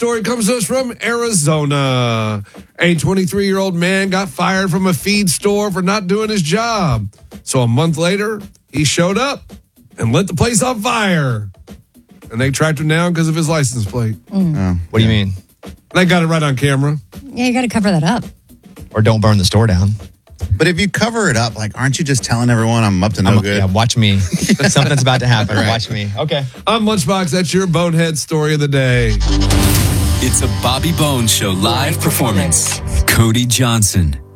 story comes to us from Arizona. A 23-year-old man got fired from a feed store for not doing his job. So a month later, he showed up and lit the place on fire. And they tracked him down because of his license plate. What do you mean? They got it right on camera. Yeah, you got to cover that up. Or don't burn the store down. But if you cover it up, like, aren't you just telling everyone I'm up to no good? Yeah, watch me. Something's about to happen. Right. Watch me. Okay. I'm Lunchbox. That's your Bonehead story of the day. It's a Bobby Bones Show live performance. Cody Johnson.